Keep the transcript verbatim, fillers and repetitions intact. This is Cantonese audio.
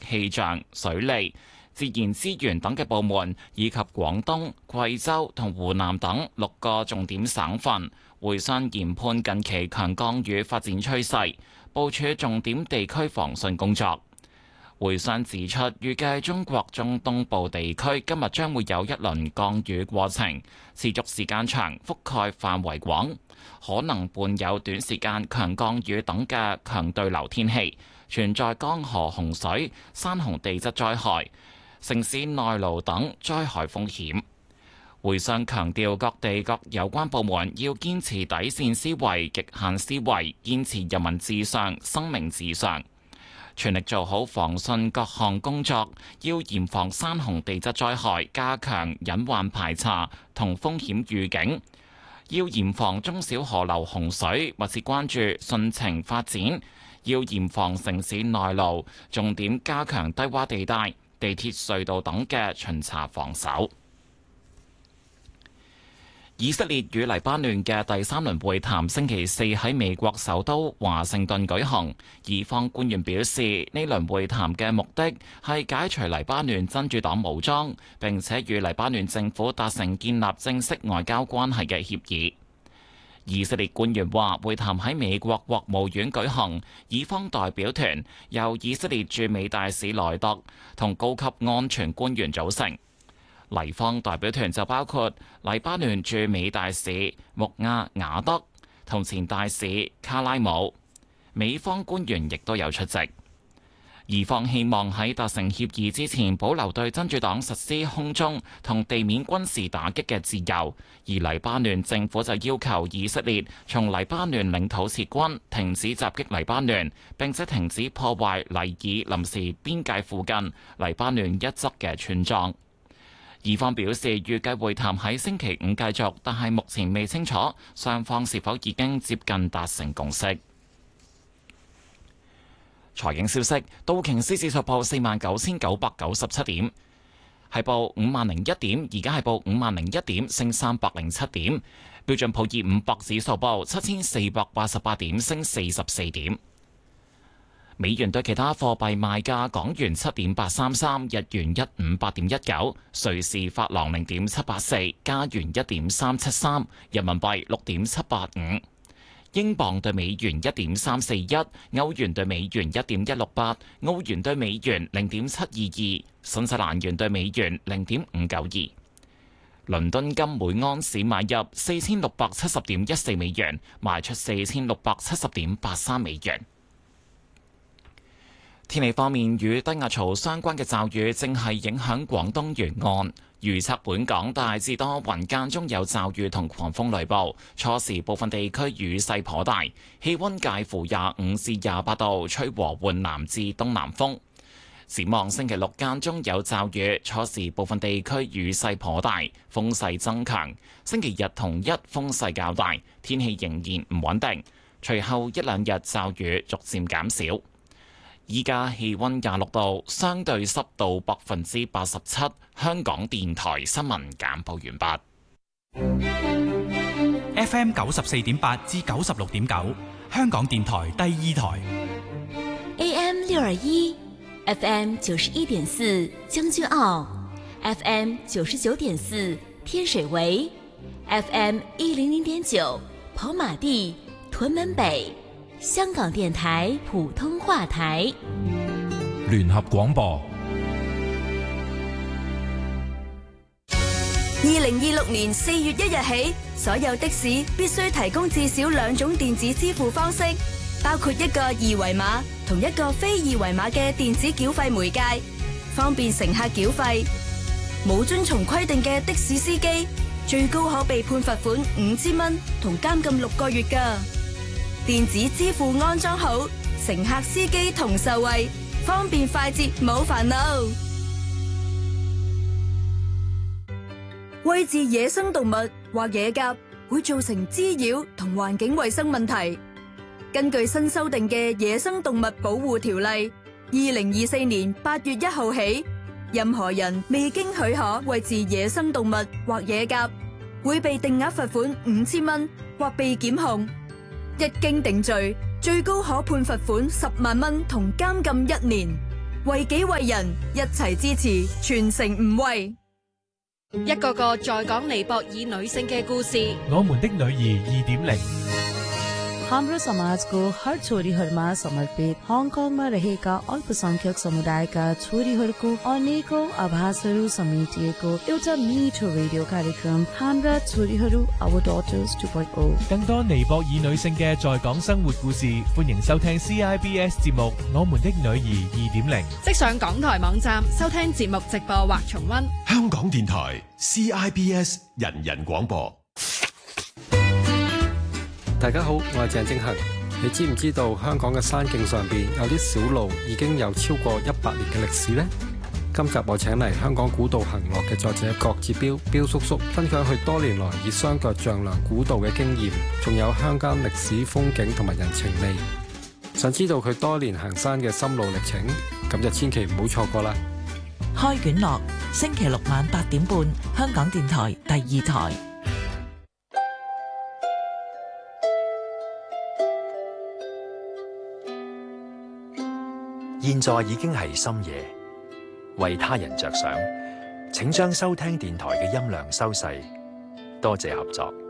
氣象、水利、自然資源等嘅部門，以及廣東、貴州同湖南等六個重點省份，會商研判近期強降雨發展趨勢，部署重點地區防汛工作。會商指出，預計中國中東部地區今日將會有一輪降雨過程，持續時間長，覆蓋範圍廣，可能伴有短時間強降雨等嘅強對流天氣，存在江河洪水、山洪地質災害、城市內澇等災害風險。會商強調，各地各有關部門要堅持底線思維、極限思維，堅持人民至上、生命至上，全力做好防汛各項工作，要嚴防山洪地質災害，加強隱患排查同風險預警，要嚴防中小河流洪水，密切關注汛情發展，要嚴防城市內澇，重點加強低洼地帶、地鐵隧道等嘅巡查防守。以色列與黎巴嫩嘅第三輪會談星期四喺美國首都華盛頓舉行。以方官員表示，呢輪會談嘅目的係解除黎巴嫩真主黨武裝，並且與黎巴嫩政府達成建立正式外交關係嘅協議。以色列官員話，會談喺美國國務院舉行，以方代表團由以色列駐美大使萊特同高級安全官員組成。黎方代表團就包括黎巴嫩駐美大使穆亞雅德同前大使卡拉姆，美方官員亦都有出席。以方希望喺達成協議之前保留對真主黨實施空中同地面軍事打擊嘅自由，而黎巴嫩政府就要求以色列從黎巴嫩領土撤軍，停止襲擊黎巴嫩，並且停止破壞黎爾臨時邊界附近黎巴嫩一側嘅村莊。以方表示，預計會談喺星期五繼續，但係目前未清楚雙方是否已經接近達成共識。財經消息，道瓊斯指數報四萬九千九百九十七點，係報五萬零一點，而家係報五萬零一點，升三百零七點。標準普爾五百指數報七千四百八十八點，升四十四點。美元對其他貨幣賣價：港元七點八三三，日元一五八點一九，瑞士法郎零點七八四，加元一點三七三，人民幣六點七八五，英鎊對美元一點三四一，歐元對美元一點一六八，澳元對美元零點七二二，新西蘭元對美元零點五九二。倫敦金每安士買入四千六百七十點一四美元，賣出四千六百七十點八三美元。天氣方面，與低壓槽相關嘅驟雨正係影響廣東沿岸，預測本港大致多雲，間中有驟雨同狂風雷暴，初時部分地區雨勢頗大，氣溫介乎廿五至廿八度，吹和緩南至東南風。展望星期六間中有驟雨，初時部分地區雨勢頗大，風勢增強。星期日同一風勢較大，天氣仍然唔穩定，隨後一兩日驟雨逐漸減少。依家氣溫廿六度，相對濕度百分之八十七。香港電台新聞簡報完畢。F M 九十四點八至九十六點九，香港電台第二台。 A M 六二一，F M 九十一點四將軍澳 ，F M 九十九點四天水圍 ，F M 一零零點九跑馬地屯門北。香港電台普通話台， 聯合廣播。 二零二六年四月一日起，所有的士必須提供至少兩種電子支付方式，包括一個二維碼同一個非二維碼嘅電子繳費媒介，方便乘客繳費。冇遵從規定嘅的，的士司機，最高可被判罰款五千蚊同監禁六個月㗎。電子支付安裝好，乘客司機同受惠，方便快捷冇煩惱。餵飼野生動物或野鴿會造成滋擾同環境衛生問題。根據新修訂嘅《野生動物保護條例》，二零二四年八月一號起，任何人未經許可餵飼野生動物或野鴿，會被定額罰款五千蚊或被檢控。一經定罪，最高可判罰款十萬蚊同監禁一年。 為己為人，一齊支持，全城唔畏。 一個個在港尼泊爾女性嘅故事。 我們的女兒二點零。 हाम्रो समाज को हर छोरीहरूमा समर्पित हङकङमा रहेका अल्पसंख्यक समुदायका छोरीहरूको अनेकौं आभासहरू समेटिएको एउटा मिठो रेडियो कार्यक्रम हाम्रा छोरीहरू Our Daughters two point O。 更多尼泊爾女性嘅在港生活故事，歡迎收聽 C I B S 節目《我們的女兒二點零》。 即上港台網站收聽節目直播或重溫。 香港電台 C I B S 人人廣播。 大家好，我係鄭正恒。你知唔知道香港嘅山徑上邊有啲小路已經有超過一百年嘅歷史呢？今集我請嚟香港古道行樂嘅作者郭志標標叔叔，分享佢多年來以雙腳丈量古道嘅經驗，仲有鄉間歷史風景同埋人情味。想知道佢多年行山嘅心路歷程，咁就千祈唔好錯過啦！ 開卷樂，星期六晚八點半，香港電台第二台。 現在已經係深夜，為他人着想，請將收聽電台嘅音量收細，多謝合作。